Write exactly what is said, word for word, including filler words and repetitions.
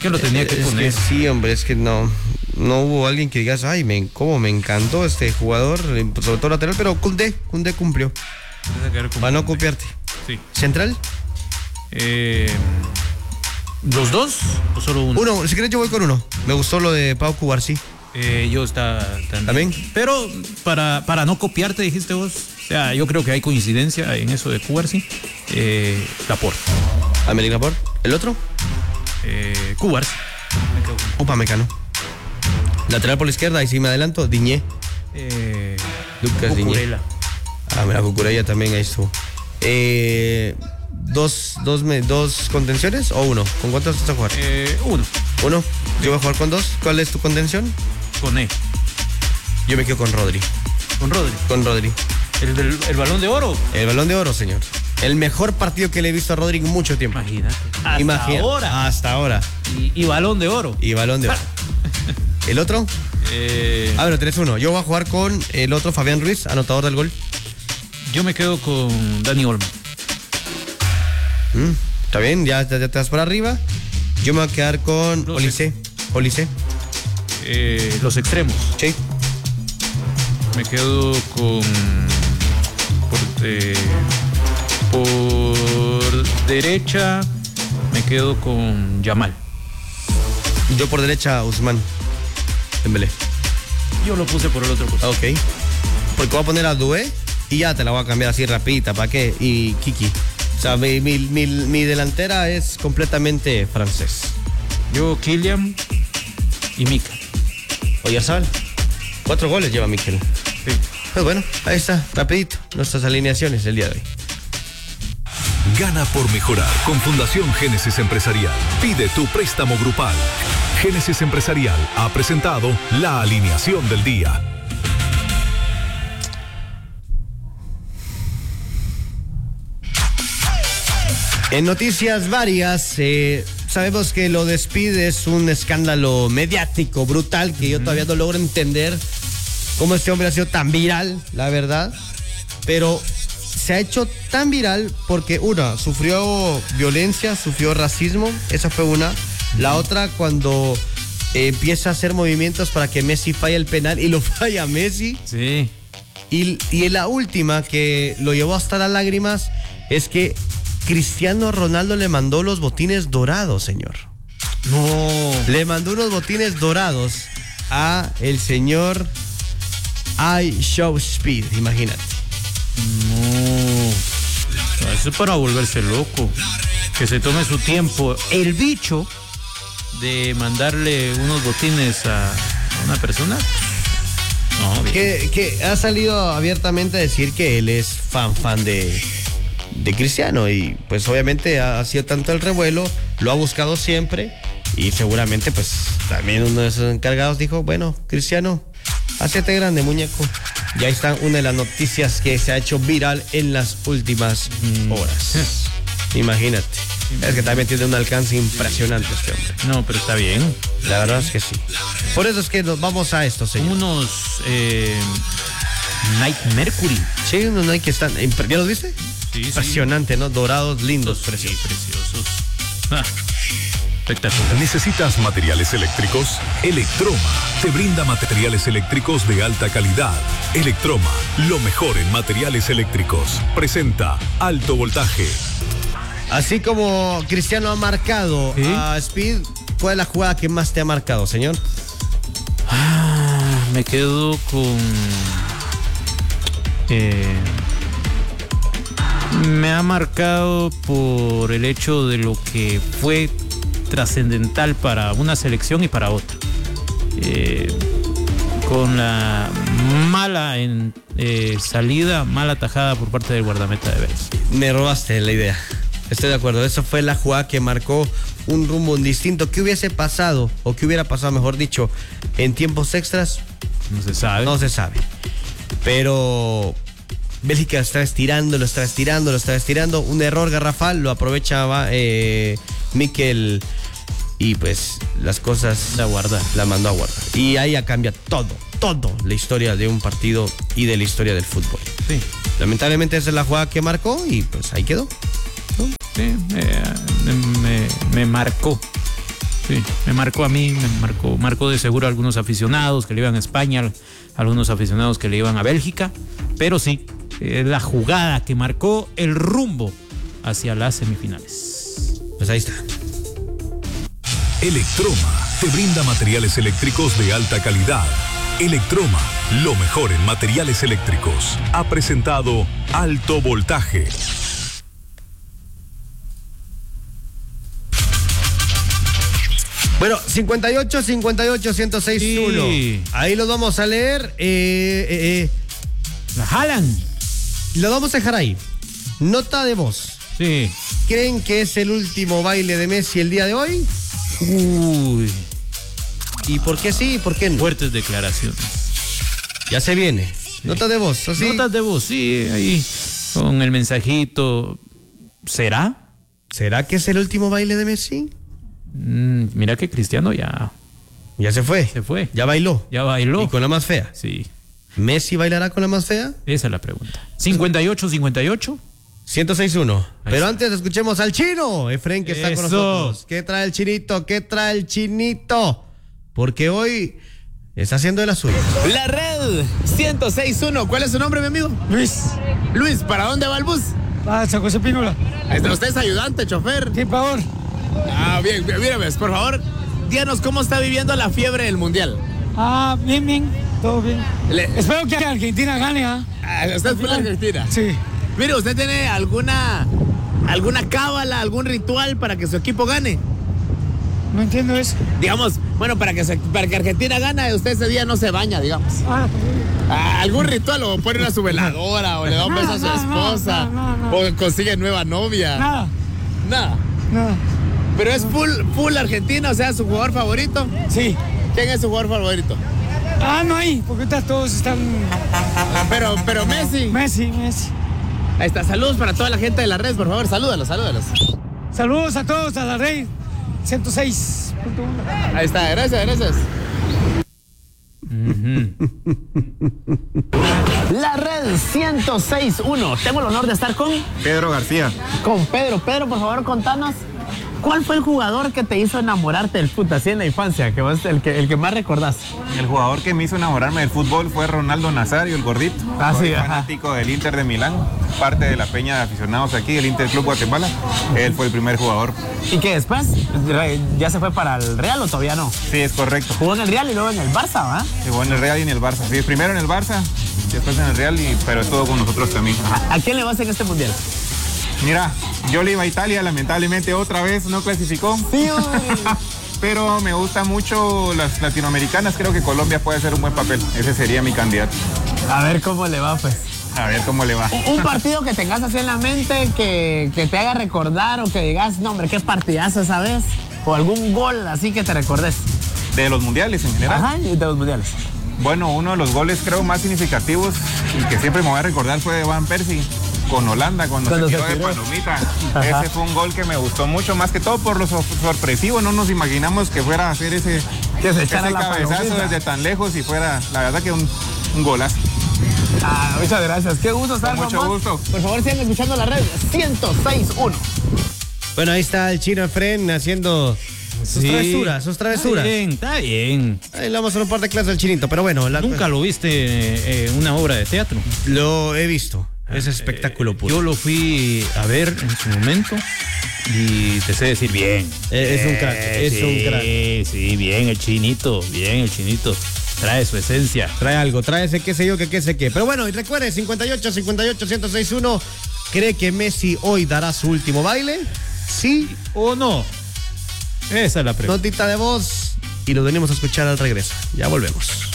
que lo tenía que es poner. Que sí, hombre, es que no, no hubo alguien que digas, ay, me, cómo me encantó este jugador, sobre todo lateral, pero Koundé, Koundé cumplió. Para no copiarte. Sí. ¿Central? Eh, ¿Los dos o solo uno? Uno, si querés yo voy con uno. Me gustó lo de Pau Cubarsí. Eh, yo está también. ¿También? Pero para, para no copiarte, dijiste vos, o sea, yo creo que hay coincidencia en eso de Cubarsí. Eh, Laporte. América Laporte. ¿El otro? Eh, Cubarsí. Upamecano. Lateral por la izquierda, ahí sí me adelanto, Diñé. Eh, Lucas Diñé. Cucurella. Ah, mira, Cucurella también, ahí estuvo. Eh, dos, dos, me- ¿Dos contenciones o uno? ¿Con cuántos vas a jugar? Eh, uno. Uno. Yo voy a jugar con dos. ¿Cuál es tu contención? Con E. Yo me quedo con Rodri. Con Rodri. Con Rodri. El del el balón de oro. El Balón de Oro, señor. El mejor partido que le he visto a Rodri en mucho tiempo. Imagínate. Hasta Imagina- ahora. Hasta ahora. Y, y balón de oro. Y Balón de Oro. ¿El otro? Eh, Ah, bueno, tres uno. Yo voy a jugar con el otro, Fabián Ruiz, anotador del gol. yo me quedo con Dani Olmo. Mm, Está bien, ya, ya, ya te vas por arriba. Yo me voy a quedar con No sé. Olise. Olise. Eh, los extremos. Sí. Me quedo con. Por, eh, por derecha, me quedo con Yamal. Yo por derecha, Usman Dembélé. Yo lo puse por el otro Ah, costado. ok. Porque voy a poner a Doué y ya te la voy a cambiar así rapidita. ¿Para qué? Y Kiki. O sea, mi, mi, mi, mi delantera es completamente francés. Yo, Kylian y Mika. Oyarzabal. Cuatro goles lleva Mikel. Sí. Pues bueno, ahí está, rapidito. Nuestras alineaciones del día de hoy. Gana por mejorar con Fundación Génesis Empresarial. Pide tu préstamo grupal. Génesis Empresarial ha presentado la alineación del día. En noticias varias, eh, sabemos que lo despide es un escándalo mediático brutal que yo todavía no logro entender cómo este hombre ha sido tan viral, la verdad. Pero se ha hecho tan viral porque, una, sufrió violencia, sufrió racismo, esa fue una. La otra, cuando eh, empieza a hacer movimientos para que Messi falle el penal y lo falla Messi. Sí. Y, y la última que lo llevó hasta las lágrimas es que Cristiano Ronaldo le mandó los botines dorados, señor. No. Le mandó unos botines dorados a el señor I Show Speed, imagínate. No. Eso es para volverse loco. Que se tome su tiempo. El bicho de mandarle unos botines a, a una persona. No, bien. Que, que ha salido abiertamente a decir que él es fan, fan de, de Cristiano. Y pues obviamente ha, ha sido tanto el revuelo, lo ha buscado siempre. Y seguramente pues también uno de esos encargados dijo, bueno, Cristiano, hacete grande, muñeco. Y ahí está una de las noticias que se ha hecho viral en las últimas horas. Imagínate. Es que también tiene un alcance impresionante este hombre. No, pero está bien. La verdad es que sí. Por eso es que nos vamos a esto, Son señor. unos eh, Night Mercury. Sí, unos Nike que están... impre- ¿Ya los viste? Sí, sí. Impresionante, ¿no? Dorados, lindos, Sí, preciosos. preciosos. Ah, espectacular. ¿Necesitas materiales eléctricos? Electroma te brinda materiales eléctricos de alta calidad. Electroma, lo mejor en materiales eléctricos. Presenta Alto Voltaje. Así como Cristiano ha marcado ¿Sí? a Speed, ¿cuál es la jugada que más te ha marcado, señor? Ah, me quedo con. Eh, me ha marcado por el hecho de lo que fue trascendental para una selección y para otra. Eh, con la mala en, eh, salida, mala tajada por parte del guardameta de Vélez. Me robaste la idea. Estoy de acuerdo. Esa fue la jugada que marcó un rumbo distinto. ¿Qué hubiese pasado, o qué hubiera pasado, mejor dicho, en tiempos extras? No se sabe. No se sabe. Pero Bélgica lo estaba estirando, lo estaba estirando, lo estaba estirando. Un error garrafal, lo aprovechaba eh, Mikel. Y pues las cosas La guarda. la mandó a guardar. Y ahí ya cambia todo, todo la historia de un partido y de la historia del fútbol. Sí. Lamentablemente esa es la jugada que marcó y pues ahí quedó. Sí, me, me, me marcó. Sí, me marcó a mí, me marcó, marcó de seguro a algunos aficionados que le iban a España, a algunos aficionados que le iban a Bélgica, pero sí, eh, la jugada que marcó el rumbo hacia las semifinales. Pues ahí está. Electroma te brinda materiales eléctricos de alta calidad. Electroma, lo mejor en materiales eléctricos. Ha presentado Alto Voltaje. Bueno, cincuenta y ocho, cincuenta y ocho, ciento seis punto uno. Sí. Ahí los vamos a leer. Eh, eh, eh. La jalan. Lo vamos a dejar ahí. Nota de voz. Sí. ¿Creen que es el último baile de Messi el día de hoy? Uy. ¿Y por qué sí y por qué no? Fuertes declaraciones. Ya se viene. Sí. Nota de voz, ¿así? Notas de voz, sí, ahí con el mensajito. ¿Será? ¿Será que es el último baile de Messi? Mm, mira que Cristiano ya Ya se fue. se fue. Ya bailó. Ya bailó. Y con la más fea. Sí, ¿Messi bailará con la más fea? esa es la pregunta. cincuenta y ocho, cincuenta y ocho. ciento seis punto uno. Pero está. antes escuchemos al chino, Efren, que está con Eso. nosotros. ¿Qué trae el chinito? ¿Qué trae el chinito? Porque hoy está haciendo de la suya. La red ciento seis punto uno. ¿Cuál es su nombre, mi amigo? Luis, Luis, ¿para dónde va el bus? ah, San José Pínola. Usted es ayudante, chofer. ¿Qué favor? Ah, bien, bien, mírame, por favor, díganos cómo está viviendo la fiebre del mundial. Ah, bien, bien, todo bien. Le- Espero que Argentina gane, ¿ah? Ah, ¿Usted es por la Argentina? Sí. Mire, ¿usted tiene alguna alguna cábala, algún ritual para que su equipo gane? No entiendo eso. Digamos, bueno, para que, su- para que Argentina gane, usted ese día no se baña, digamos. Ah, Ah, ¿algún ritual? O pone una su veladora, o le da un beso a su No, no, esposa, no, no, no. o consigue nueva novia. nada, Nada. nada. Pero es full, full Argentina, o sea, su jugador favorito. Sí. ¿Quién es su jugador favorito? Ah, no hay, porque ahorita todos están... Pero, pero Messi. Messi, Messi. Ahí está, saludos para toda la gente de la red, por favor, salúdalos, salúdalos. Saludos a todos, a la Rey ciento seis punto uno. Ahí está, gracias, gracias. La red ciento seis punto uno. Tengo el honor de estar con... Pedro García. Con Pedro. Pedro, por favor, contanos, ¿cuál fue el jugador que te hizo enamorarte del fútbol así en la infancia? Que vos, el, que, el que más recordás. El jugador que me hizo enamorarme del fútbol fue Ronaldo Nazario, el gordito. Ah, Soy sí, ajá. fanático del Inter de Milán, parte de la peña de aficionados aquí, el Inter Club Guatemala. Él fue el primer jugador. ¿Y qué después? ¿Ya se fue para el Real o todavía no? Sí, es correcto. Jugó en el Real y luego en el Barça, ¿va? Jugó en el Real y en el Barça. Sí, primero en el Barça, después en el Real, y, pero estuvo con nosotros también. ¿A quién le vas en este mundial? Mira, yo le iba a Italia, lamentablemente otra vez no clasificó. Sí, Pero me gusta mucho las latinoamericanas, creo que Colombia puede hacer un buen papel. Ese sería mi candidato. A ver cómo le va, pues. A ver cómo le va. Un partido que tengas así en la mente que, que te haga recordar o que digas, no, hombre, qué partidazo esa vez. O algún gol así que te recordes. De los mundiales en general. Ajá, y de los mundiales. Bueno, uno de los goles creo más significativos y que siempre me voy a recordar fue de Van Persie con Holanda cuando, Cuando se se quedó de tiró. palomita. Ajá. Ese fue un gol que me gustó mucho, más que todo por lo sor- sorpresivo. No nos imaginamos que fuera a hacer ese, Que se ese echara la cabezazo palomita. desde tan lejos y fuera, la verdad que un, un golazo. Ah, muchas gracias. Qué gusto estar Con mucho vos. gusto. Por favor, sigan escuchando la red ciento seis punto uno. Bueno, ahí está el chino Efren haciendo sus Sí. travesuras, sus travesuras. Está bien, está bien. Ahí le vamos a hacer un par de clases al chinito, pero bueno. La, Nunca lo viste en una obra de teatro. lo he visto. Es espectáculo puro. Yo lo fui a ver en su momento y te sé decir bien. Eh, es un crack, es sí, un crack. Sí, bien el chinito, bien el chinito. Trae su esencia. Trae algo, trae ese qué sé yo, que qué sé qué. Pero bueno, y recuerde, cincuenta y ocho, cincuenta y ocho, ciento seis punto uno. ¿Cree que Messi hoy dará su último baile? Sí. ¿O no? Esa es la pregunta. Notita de voz y lo venimos a escuchar al regreso. Ya volvemos.